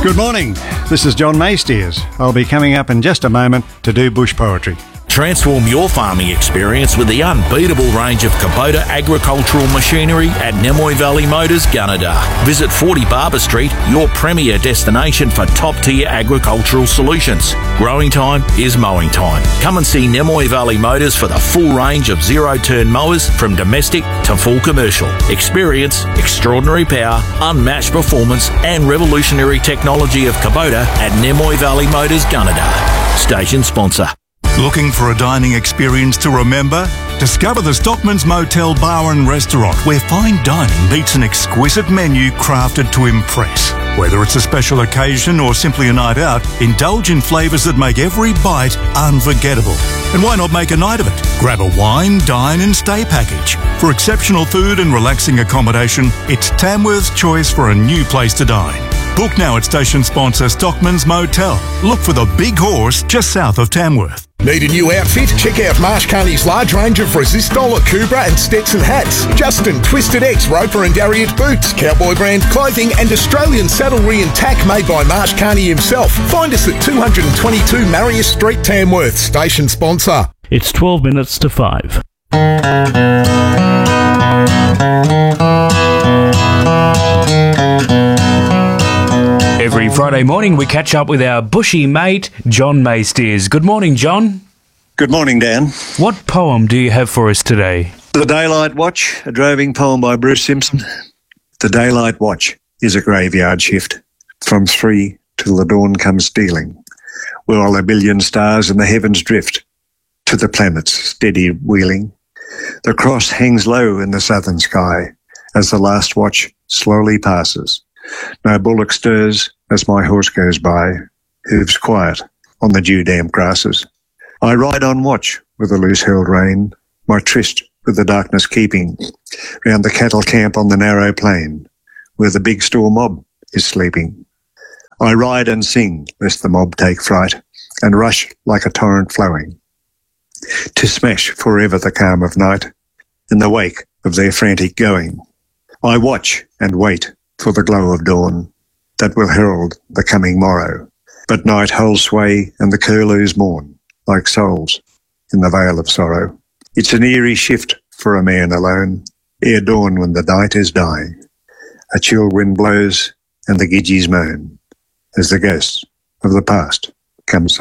Good morning. This is John Maysteers. I'll be coming up in just a moment to do bush poetry. Transform your farming experience with the unbeatable range of Kubota agricultural machinery at Nemoy Valley Motors, Gunnedah. Visit 40 Barber Street, your premier destination for top-tier agricultural solutions. Growing time is mowing time. Come and see Nemoy Valley Motors for the full range of zero-turn mowers from domestic to full commercial. Experience, extraordinary power, unmatched performance and revolutionary technology of Kubota at Nemoy Valley Motors, Gunnedah. Station sponsor. Looking for a dining experience to remember? Discover the Stockman's Motel Bar and Restaurant, where fine dining meets an exquisite menu crafted to impress. Whether it's a special occasion or simply a night out, indulge in flavours that make every bite unforgettable. And why not make a night of it? Grab a wine, dine and stay package. For exceptional food and relaxing accommodation, it's Tamworth's choice for a new place to dine. Book now at station sponsor Stockman's Motel. Look for the Big Horse just south of Tamworth. Need a new outfit? Check out Marsh Carney's large range of Resistol, Akubra and Stetson hats. Justin, Twisted X, Roper and Darriot boots. Cowboy brand clothing and Australian saddlery and tack made by Marsh Carney himself. Find us at 222 Marius Street, Tamworth. Station sponsor. It's 12 minutes to 5. Every Friday morning we catch up with our bushy mate, John Maysteers. Good morning, John. Good morning, Dan. What poem do you have for us today? The Daylight Watch, a droving poem by Bruce Simpson. The daylight watch is a graveyard shift, from 3 till the dawn comes stealing, while a billion stars in the heavens drift to the planets steady wheeling. The cross hangs low in the southern sky as the last watch slowly passes. No bullock stirs as my horse goes by, hooves quiet on the dew-damp grasses. I ride on watch with the loose-held rein, my tryst with the darkness keeping, round the cattle camp on the narrow plain, where the big store mob is sleeping. I ride and sing, lest the mob take fright, and rush like a torrent flowing, to smash forever the calm of night, in the wake of their frantic going. I watch and wait for the glow of dawn that will herald the coming morrow. But night holds sway and the curlews mourn like souls in the vale of sorrow. It's an eerie shift for a man alone, ere dawn when the night is dying. A chill wind blows and the gidgeys moan as the ghosts of the past come